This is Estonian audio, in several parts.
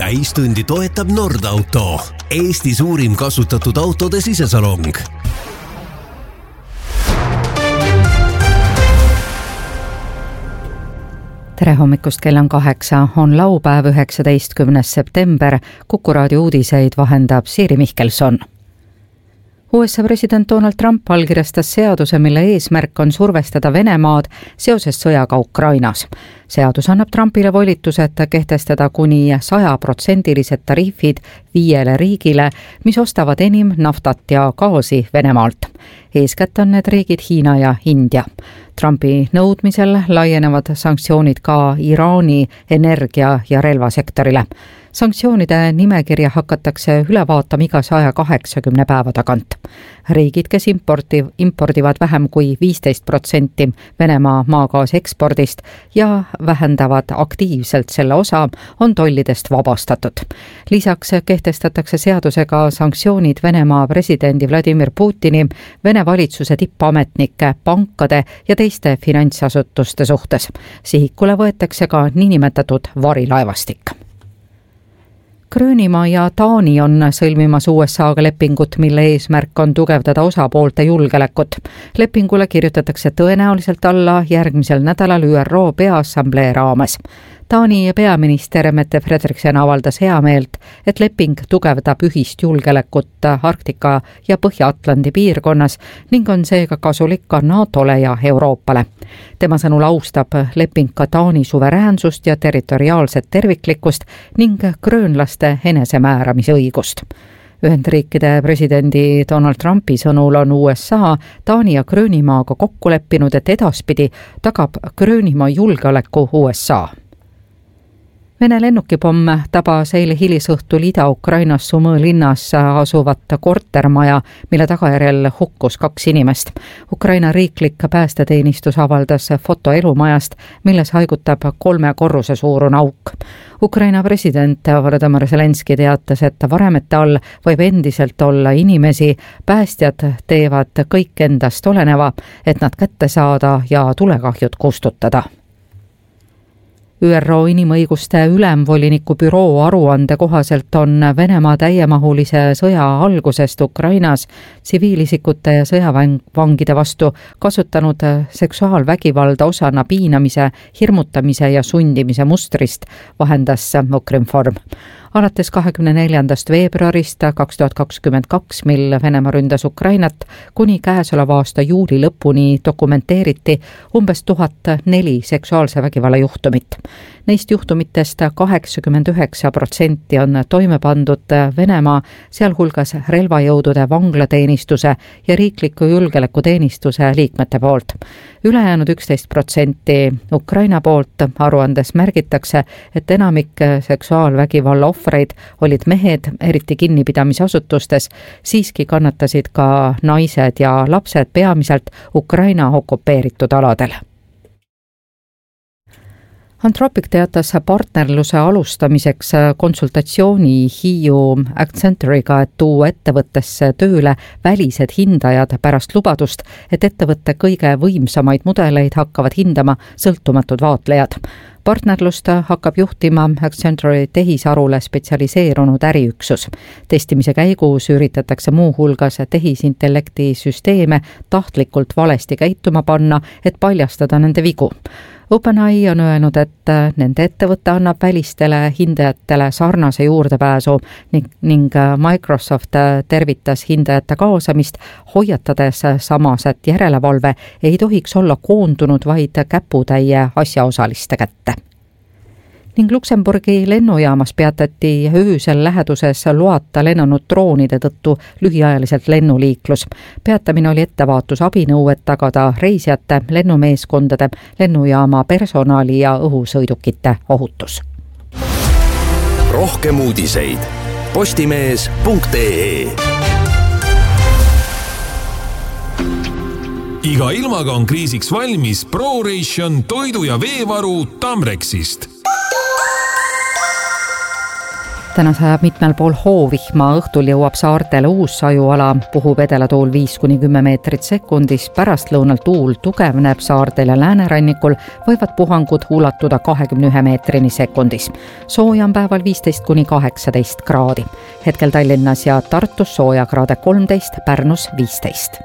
täistundi toetab Nordauto, Eesti suurim kasutatud autode sisesalong. Tere hommikust, kell on 8, on laupäev 19. september, Kuku raadio uudiseid vahendab Siiri Mihkelson. USA president Donald Trump allkirjastas seaduse, mille eesmärk on survestada Venemaad seoses sõjaga Ukrainas. Seadus annab Trumpile volitused kehtestada kuni 100% tariifid 5 riigile, mis ostavad enim naftat ja gaasi Venemaalt. Eeskätt on need riigid Hiina ja India. Trumpi nõudmisel laienevad sanktsioonid ka Iraani energia- ja relvasektorile. Sanktsioonide nimekirja hakatakse üle vaatama iga 180 päeva tagant. Riigid, kes impordivad vähem kui 15% Venemaa maagaasi ekspordist ja vähendavad aktiivselt selle osa, on tollidest vabastatud. Lisaks kehtestatakse seadusega sanktsioonid Venemaa presidendi Vladimir Putini, Vene valitsuse tippametnike, pankade ja teiste finantsasutuste suhtes. Sihikule võetakse ka niinimetatud varilaevastik. Gröönimaa ja Taani on sõlmimas USA-ga lepingut, mille eesmärk on tugevdada osapoolte julgeolekut. Lepingule kirjutatakse tõenäoliselt alla järgmisel nädalal ÜRO Peaassamblee raames. Taani peaminister Mette Frederiksen avaldas heameelt, et leping tugevdab ühist julgeolekut Arktika ja Põhja-Atlandi piirkonnas ning on seega kasulik ka NATOle ja Euroopale. Tema sõnul austab leping ka Taani suveräänsust ja territoriaalset terviklikkust ning gröönlaste enesemääramise õigust. Ühendriikide presidendi Donald Trumpi sõnul on USA, Taani ja Gröönimaaga kokku leppinud, et edaspidi tagab Gröönimaa julgeoleku USA. Vene lennukipomm tabas eile hilisõhtul Ida-Ukrainas Sumõ linnas asuvat kortermaja, mille tagajärjel hukkus 2 inimest. Ukraina riiklik päästeteenistus avaldas foto elumajast, milles haigutab 3 korruse suurune auk. Ukraina president Volodymyr Zelenski teatas, et varemete all võib endiselt olla inimesi, päästjad teevad kõik endast oleneva, et nad kätte saada ja tulekahjud kustutada. ÜRO inimõiguste ülemvoliniku büroo aruande kohaselt on Venemaa täiemahulise sõja algusest Ukrainas tsiviilisikute ja sõjavangide vastu kasutanud seksuaalvägivalda osana piinamise, hirmutamise ja sundimise mustrist, vahendas Ukrinform. Alates 24. veebruarist 2022, mil Venemaa ründas Ukrainat, kuni käesoleva aasta juuli lõpuni dokumenteeriti umbes 1004 seksuaalse vägivalla juhtumit. Neist juhtumitest 89% on toime pandud Venemaa, sealhulgas relvajõudude vanglateenistuse ja riikliku julgeolekuteenistuse liikmete poolt. Ülejäänud 11% Ukraina poolt. Aruandes märgitakse, et enamik seksuaalvägivalla ohvreid olid mehed, eriti kinnipidamisasutustes, siiski kannatasid ka naised ja lapsed peamiselt Ukraina okupeeritud aladel. Anthropic teatas partnerluse alustamiseks konsultatsiooni Hiiu Accenturiga, et tuua ettevõttesse tööle välised hindajad pärast lubadust, et ettevõtte kõige võimsamaid mudeleid hakkavad hindama sõltumatud vaatlejad. Partnerlust hakkab juhtima Accenturi tehisarule spetsialiseerunud äriüksus. Testimise käigus üritatakse muu hulgas tehisintellekti süsteeme tahtlikult valesti käituma panna, et paljastada nende vigu. OpenAI on öelnud, et nende ettevõte annab välistele hindajatele sarnase juurdepääsu ning Microsoft tervitas hindajate kaasamist, hoiatades samas, et järelevalve ei tohiks olla koondunud vaid käputäie asjaosaliste kätte. Ning Luksemburgi lennujaamas peatati öösel läheduses loata lennanud droonide tõttu lühiajaliselt lennuliiklus. Peatamine oli ettevaatusabinõu, et tagada reisijate, lennumeeskondade, lennujaama personali ja õhusõidukite ohutus. Rohkem uudiseid postimees.ee. Iga ilmaga on kriisiks valmis ProRation toidu- ja veevaru Tamrexist. Täna sajab mitmel pool hoovihma, õhtul jõuab saartele uus sajuala, puhub edelatuul 5–10 meetrit sekundis, pärastlõunal tuul tugevneb saartel ja läänerannikul võivad puhangud ulatuda 21 meetrini sekundis. Sooja on päeval 15–18 kraadi. Hetkel Tallinnas ja Tartus sooja kraade 13, Pärnus 15.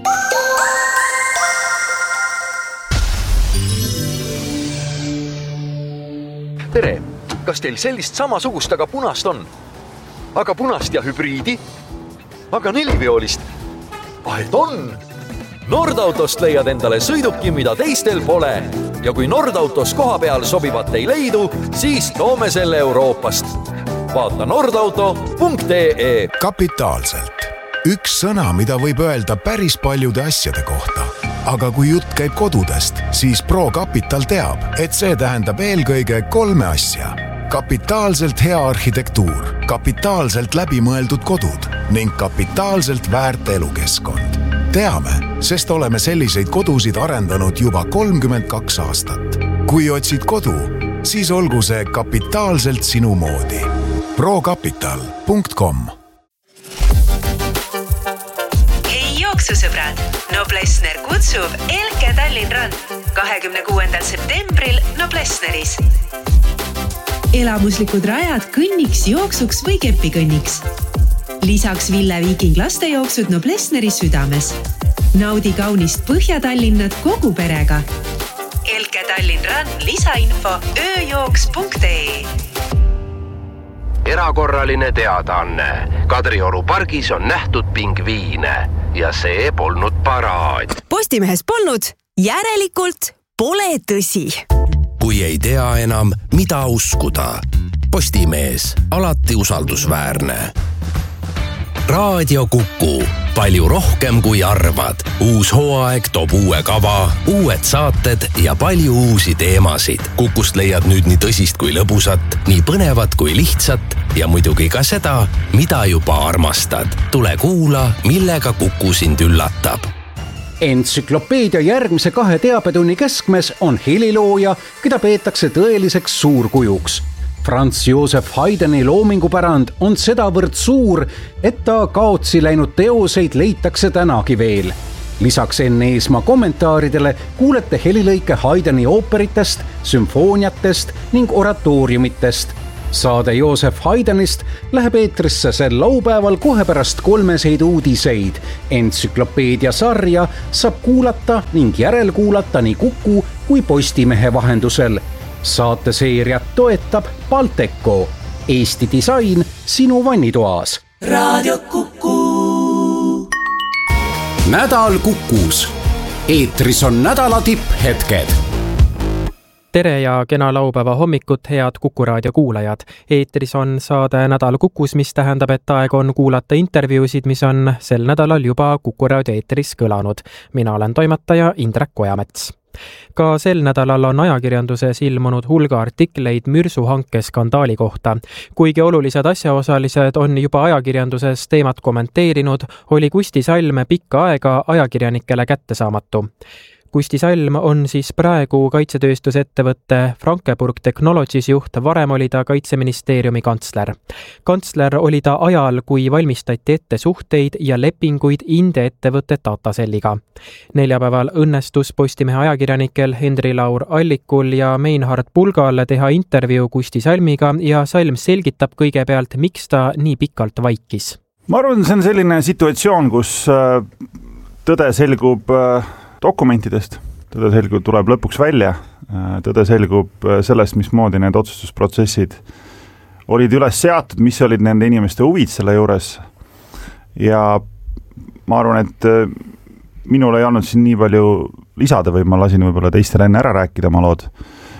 Tere! Kas teil sellist samasugust, aga punast on? Aga punast ja hübriidi? Aga neliveolist? Et on! Nordautost leiad endale sõiduki, mida teistel pole. Ja kui Nordautos koha peal sobivat ei leidu, siis toome selle Euroopast. Vaata nordauto.ee. Kapitaalselt. Üks sõna, mida võib öelda päris paljude asjade kohta. Aga kui jutt käib kodudest, siis ProCapital teab, et see tähendab eelkõige 3 asja. Kapitaalselt hea arhitektuur, kapitaalselt läbimõeldud kodud ning kapitaalselt väärt elukeskkond. Teame, sest oleme selliseid kodusid arendanud juba 32 aastat. Kui otsid kodu, siis olgu see kapitaalselt sinu moodi. procapital.com. Hei jooksusõbrad! Noblessner kutsub Elke Tallinn Run 26. septembril Noblessneris. Elamuslikud rajad kõnniks, jooksuks või kepikõnniks. Lisaks Ville Viiking lastejooksud Noblessneri südames. Naudi kaunist Põhja-Tallinnat kogu perega. Elke Tallinn Run lisainfo ööjooks.ee. Erakorraline teadaanne. Kadrioru pargis on nähtud pingviine ja see polnud paraad. Postimehes polnud, järelikult pole tõsi. Kui ei tea enam, mida uskuda. Postimees, alati usaldusväärne. Raadio Kuku, palju rohkem kui arvad. Uus hooaeg toob uue kava, uued saated ja palju uusi teemasid. Kukust leiad nüüd nii tõsist kui lõbusat, nii põnevat kui lihtsat ja muidugi ka seda, mida juba armastad. Tule kuula, millega Kuku sind üllatab. Entsüklopeedia järgmise 2 teabetunni keskmes on helilooja, keda peetakse tõeliseks suurkujuks. Franz Josef Haydni loomingupärand on sedavõrd suur, et ta kaotsi läinud teoseid leitakse tänagi veel. Lisaks enne Eesmaa kommentaaridele kuulete helilõike Haydni ooperitest, sümfooniatest ning oratooriumitest. Saade Joosef Haydnist läheb eetrisse sel laupäeval kohe pärast 3 uudiseid. Entsüklopeedia sarja saab kuulata ning järelkuulata nii Kuku kui Postimehe vahendusel. Saateseeriat toetab Balteco. Eesti disain sinu vannitoas. Raadio Kuku. Nädal Kukus. Eetris on nädala tipphetked. Tere ja kena laupäeva hommikut, head Kuku raadio kuulajad. Eetris on saade Nädal Kukus, mis tähendab, et aeg on kuulata intervjuusid, mis on sel nädalal juba Kuku raadio eetris kõlanud. Mina olen toimetaja Indrek Kojamets. Ka sel nädalal on ajakirjanduses ilmunud hulga artikleid mürsuhanke skandaali kohta. Kuigi olulised asjaosalised on juba ajakirjanduses teemat kommenteerinud, oli Kusti Salm pikka aega ajakirjanikele kättesaamatu. Kusti Salm on siis praegu kaitsetööstusettevõtte Frankeburg Technologies juht, varem oli ta Kaitseministeeriumi kantsler. Kantsler oli ta ajal, kui valmistati ette suhteid ja lepinguid Inde ettevõtte Datacelliga. Neljapäeval õnnestus Postimehe ajakirjanikel Hendri-Laur Allikul ja Meinhard Pulgal teha intervjuu Kusti Salmiga ja Salm selgitab kõigepealt, miks ta nii pikalt vaikis. Ma arvan, see on selline situatsioon, kus tõde selgub dokumentidest, tõde selgub tuleb lõpuks välja, tõde selgub sellest, mismoodi need otsustusprotsessid olid üles seatud, mis olid nende inimeste huvid selle juures ja ma arvan, et minul ei olnud siin nii palju lisada või ma lasin võib-olla teistele enne ära rääkida oma lood,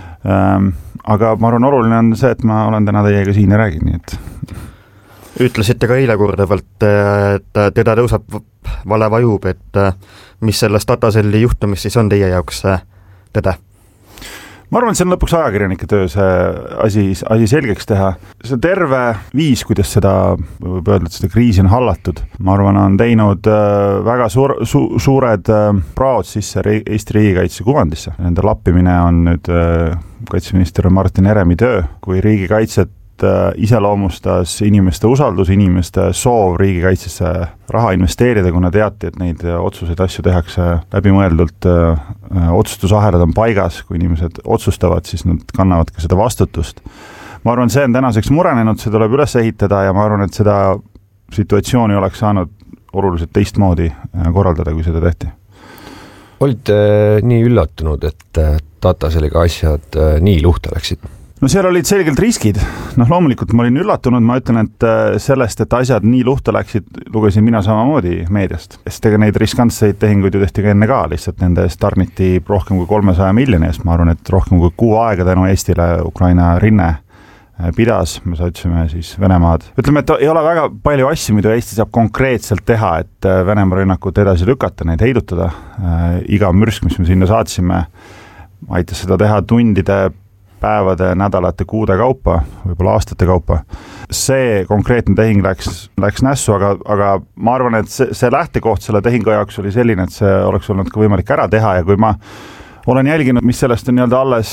aga ma arvan, oluline on see, et ma olen täna teiega siin ja räägin, nii et Ütlesite ka eile kordavalt, et teda tõusab vale vajub, et mis sellest Datacelli juhtumist siis on teie jaoks tõde? Ma arvan, et see on lõpuks ajakirjanike töö see asi selgeks teha. See terve viis, kuidas seda, võib öelda, et seda kriisi on hallatud. Ma arvan, on teinud väga suured praod sisse Eesti riigikaitse kuvandisse. Nende lappimine on nüüd kaitseminister Martin Heremi töö. Kui riigikaitset iseloomustas inimeste usaldus, inimeste soov riigikaitsesse raha investeerida, kuna teati, et neid otsuseid asju tehakse läbimõeldult, otsustusahelad on paigas, kui inimesed otsustavad, siis nad kannavad ka seda vastutust. Ma arvan, see on tänaseks murenenud, see tuleb üles ehitada ja ma arvan, et seda situatsiooni oleks saanud oluliselt teistmoodi korraldada, kui seda tehti. Olite nii üllatunud, et Tataseliga asjad nii luhta läksid? No seal olid selgelt riskid. Loomulikult ma olin üllatunud, ma ütlen, et sellest, et asjad nii luhta läksid, lugesin mina samamoodi meediast. Sest ega neid riskantseid tehinguid ju tehti ka enne ka, lihtsalt nende eest tarniti rohkem kui 300 miljoni eest. Ma arvan, et rohkem kui 6 aega tänu Eestile Ukraina rinne pidas, me saatsime siis Venemaad. Ütleme, et ei ole väga palju asju, mida Eesti saab konkreetselt teha, et Venemaa rünnakut edasi lükata, neid heidutada. Iga mürsk, mis me sinna saatsime, aitas seda teha tundide, päevade, nädalate, kuude kaupa, võib-olla aastate kaupa. See konkreetne tehing läks nässu, aga ma arvan, et see lähtekoht selle tehingu jaoks oli selline, et see oleks olnud ka võimalik ära teha ja kui ma olen jälginud, mis sellest on nii-öelda alles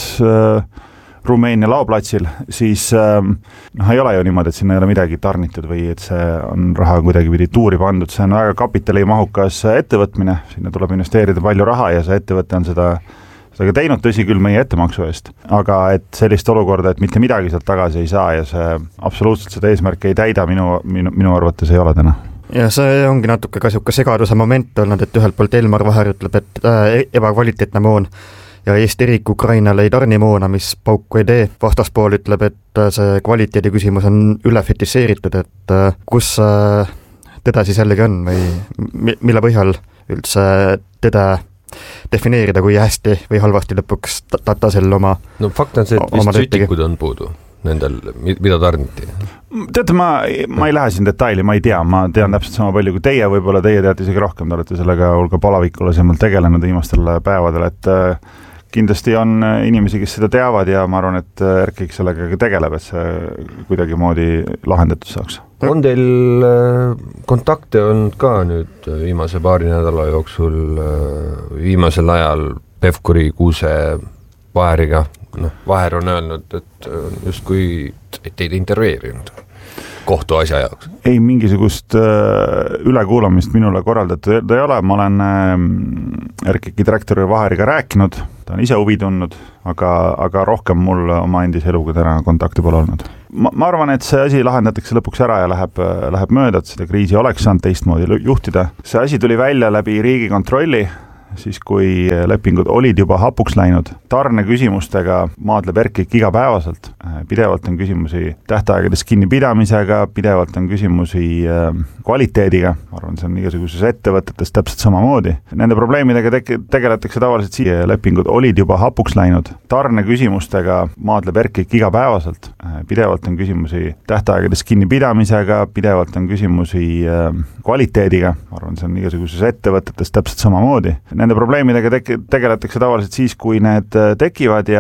Rumeenia laoplatsil, siis ei ole ju niimoodi, et sinna ei ole midagi tarnitud või et see on raha kuidagi pidi tuuri pandud. See on väga kapitalimahukas ettevõtmine, sinna tuleb investeerida palju raha ja see ettevõte on seda ka teinud, tõsi küll meie ettemaksu eest. Aga et sellist olukorda, et mitte midagi sealt tagasi ei saa ja see absoluutselt seda eesmärki ei täida, minu arvates ei ole täna. Ja see ongi natuke ka siuke segaduse moment olnud, et ühelt poolt Elmar Vaher ütleb, et ebakvaliteetne moon ja Eesti riik Ukrainale ei tarni moona, mis pauku ei tee. Vastaspool ütleb, et see kvaliteedi küsimus on ülefetiseeritud, et kus teda siis jällegi on või mille põhjal üldse teda defineerida, kui hästi või halvasti lõpuks Tatasel oma... No fakt on see, et vist sütikud on puudu nendel, mida tarniti. Teate, ma ei lähe siin detaili, ma ei tea, ma tean täpselt sama palju kui teie, võib-olla teie teate isegi rohkem, te olete sellega hulga palavikulisemalt tegelenud viimastel päevadel, et kindlasti on inimesi, kes seda teavad ja ma arvan, et RKIK sellega tegeleb, et see kuidagi moodi lahendatud saaks. On teil kontakte olnud ka nüüd viimase paari nädala jooksul, viimasel ajal Pevkuri, Kuuse, Vaheriga? Vaher on öelnud, et justkui teid intervjueerinud kohtu asja jaoks. Ei mingisugust ülekuulamist minule korraldatud ei ole, ma olen RKIK direktori Vaheriga rääkinud, ta on ise huvi tundnud, aga rohkem mul oma endise eluga täna kontakti pole olnud. Ma arvan, et see asi lahendatakse lõpuks ära ja läheb mööda, et seda kriisi oleks saanud teistmoodi juhtida. See asi tuli välja läbi Riigikontrolli, siis kui lepingud olid juba hapuks läinud. Tarne küsimustega maadleb RKIK igapäevaselt. Pidevalt on küsimusi tähtaegades kinnipidamisega, pidevalt on küsimusi kvaliteediga. Ma arvan, see on igasuguses ettevõtetes täpselt samamoodi. Nende probleemidega tegeletakse tavaliselt siia. Lepingud olid juba hapuks läinud. Tarne küsimustega maadleb RKIK igapäevaselt. Pidevalt on küsimusi tähtaegades kinnipidamisega, pidevalt on küsimusi kvaliteediga. Ma arvan, see on igasuguses ettevõtetes täpselt samamoodi. Nende probleemidega tegeletakse tavaliselt siis, kui need tekivad ja